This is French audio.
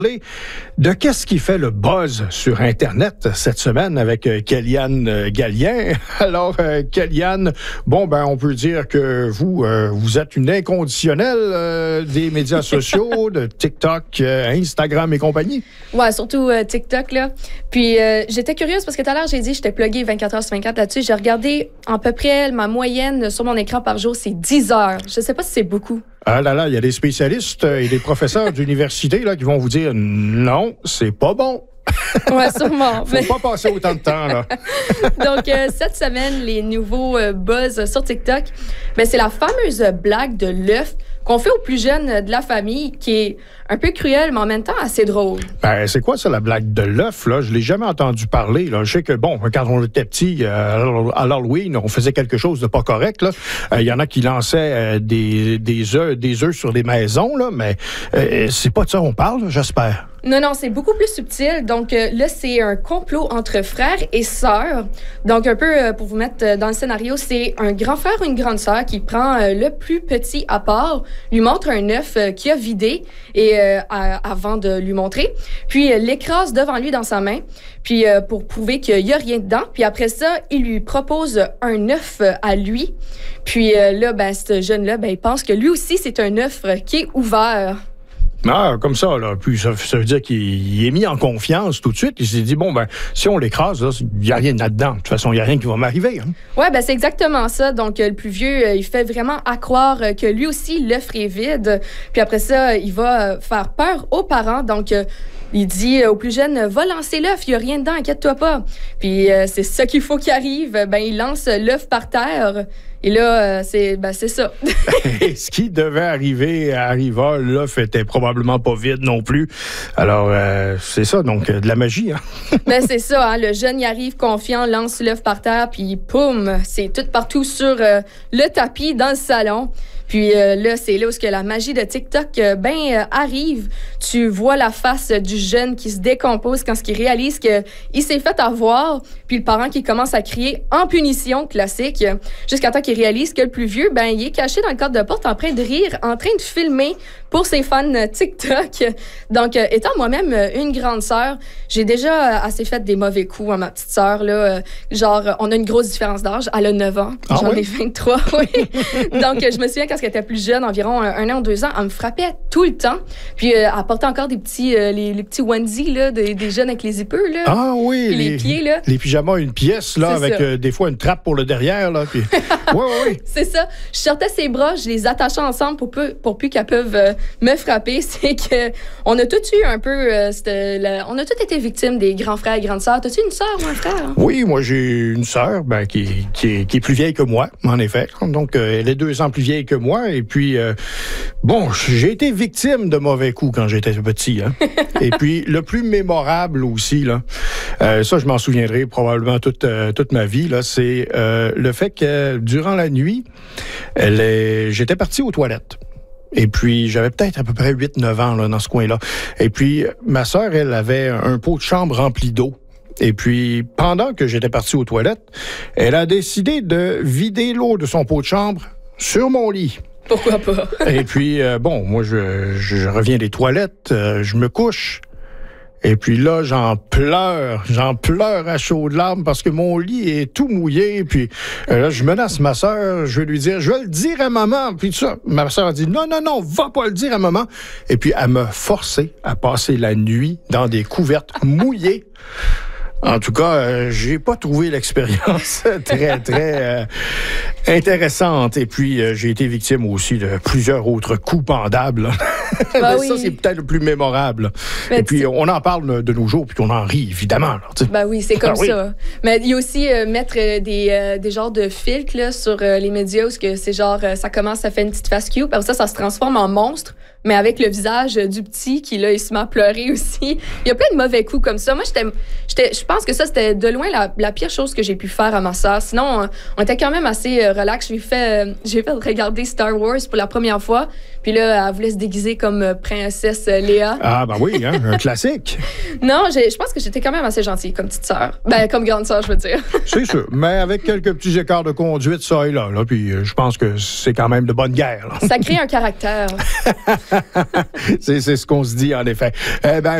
De qu'est-ce qui fait le buzz sur Internet cette semaine avec Kéliane Gallien. Alors, Kéliane, on peut dire que vous êtes une inconditionnelle des médias sociaux, de TikTok, Instagram et compagnie. Ouais, surtout TikTok, là. Puis, j'étais curieuse parce que tout à l'heure, j'ai dit que j'étais pluguée 24 heures sur 24 là-dessus. J'ai regardé à peu près ma moyenne sur mon écran par jour, c'est 10 heures. Je sais pas si c'est beaucoup. Ah là là, il y a des spécialistes et des professeurs d'université là, qui vont vous dire non, c'est pas bon. Oui, sûrement. Faut pas passer autant de temps, là. Donc, cette semaine, les nouveaux buzz sur TikTok, c'est la fameuse blague de l'œuf qu'on fait aux plus jeunes de la famille, qui est un peu cruelle, mais en même temps assez drôle. C'est quoi ça, la blague de l'œuf, là? Je l'ai jamais entendu parler, là. Je sais que, quand on était petit, à l'Halloween, on faisait quelque chose de pas correct, là. Il y en a qui lançaient des œufs sur des maisons, là, mais c'est pas de ça qu'on parle, j'espère. Non, c'est beaucoup plus subtil. Donc là, c'est un complot entre frères et sœurs. Donc un peu pour vous mettre dans le scénario, c'est un grand frère ou une grande sœur qui prend le plus petit à part, lui montre un œuf qu'il a vidé et avant de lui montrer, puis l'écrase devant lui dans sa main, puis pour prouver qu'il n'y a rien dedans. Puis après ça, il lui propose un œuf à lui. Puis là, ce jeune-là, il pense que lui aussi, c'est un œuf qui est ouvert. Ah, comme ça, là. Puis ça veut dire qu'il est mis en confiance tout de suite. Il s'est dit, si on l'écrase, il n'y a rien là-dedans. De toute façon, il n'y a rien qui va m'arriver. Hein? Oui, c'est exactement ça. Donc, le plus vieux, il fait vraiment à croire que lui aussi, l'œuf est vide. Puis après ça, il va faire peur aux parents. Donc, il dit au plus jeune, va lancer l'œuf, il n'y a rien dedans, inquiète-toi pas. Puis c'est ça qu'il faut qu'il arrive. Il lance l'œuf par terre. Et là, c'est ça. Ce qui devait arriva, l'œuf était probablement pas vide non plus. Alors, c'est ça, donc de la magie. Hein? C'est ça, hein? Le jeune y arrive confiant, lance l'œuf par terre, puis poum, c'est tout partout sur le tapis dans le salon. Puis là, c'est là où que la magie de TikTok arrive. Tu vois la face du jeune qui se décompose quand il réalise qu'il s'est fait avoir. Puis le parent qui commence à crier en punition, classique, jusqu'à temps qu'il réalise que le plus vieux, il est caché dans le cadre de porte en train de rire, en train de filmer pour ses fans TikTok. Donc, étant moi-même une grande sœur, j'ai déjà assez fait des mauvais coups à ma petite sœur. On a une grosse différence d'âge. Elle a 9 ans. J'en ai 23, oui. Donc, je me souviens quand elle était plus jeune, environ 1 an ou 2 ans, elle me frappait tout le temps. Puis, elle portait encore des petits, les petits onesies, là, des jeunes avec les zippers, là. Ah oui! Puis les pieds, là. Les pyjamas, une pièce, là, c'est avec des fois une trappe pour le derrière, là. Puis... oui. C'est ça. Je sortais ses bras, je les attachais ensemble pour plus qu'elles peuvent me frapper. C'est que on a tous eu un peu... on a tous été victimes des grands frères et grandes sœurs. T'as-tu une sœur ou un frère? Oui, moi, j'ai une sœur qui est plus vieille que moi, en effet. Donc, elle est 2 ans plus vieille que moi. Et puis, j'ai été victime de mauvais coups quand j'étais petit. Hein. Et puis, le plus mémorable aussi, là, ça, je m'en souviendrai probablement toute ma vie, là, c'est le fait que durant la nuit, j'étais parti aux toilettes. Et puis, j'avais peut-être à peu près 8-9 ans là, dans ce coin-là. Et puis, ma sœur, elle avait un pot de chambre rempli d'eau. Et puis, pendant que j'étais parti aux toilettes, elle a décidé de vider l'eau de son pot de chambre sur mon lit. Pourquoi pas? Et puis, moi, je reviens des toilettes, je me couche. Et puis là, j'en pleure à chaudes larmes parce que mon lit est tout mouillé. Puis là, je menace ma sœur, je vais lui dire, je vais le dire à maman. Puis tout ça, ma sœur a dit, non, va pas le dire à maman. Et puis, elle m'a forcé à passer la nuit dans des couvertes mouillées. En tout cas, j'ai pas trouvé l'expérience très, très intéressante. Et puis, j'ai été victime aussi de plusieurs autres coups pendables. Mais oui. Ça, c'est peut-être le plus mémorable. Et puis, on en parle de nos jours, puis on en rit, évidemment. Là, oui, c'est comme ça. Mais il y a aussi mettre des genres de filtres là, sur les médias où c'est genre, ça commence, ça fait une petite face cute, puis ça se transforme en monstre. Mais avec le visage du petit qui, là, il se met à pleurer aussi. Il y a plein de mauvais coups comme ça. Moi, je pense que ça, c'était de loin la pire chose que j'ai pu faire à ma sœur. Sinon, on était quand même assez relax. J'ai fait regarder Star Wars pour la première fois. Puis là, elle voulait se déguiser comme princesse Léa. Ah, ben oui, hein, un classique. Non, je pense que j'étais quand même assez gentille comme petite sœur. Ben, comme grande sœur, je veux dire. C'est sûr, mais avec quelques petits écarts de conduite, ça et là. Puis je pense que c'est quand même de bonne guerre. Ça crée un caractère. C'est ce qu'on se dit, en effet. Eh ben,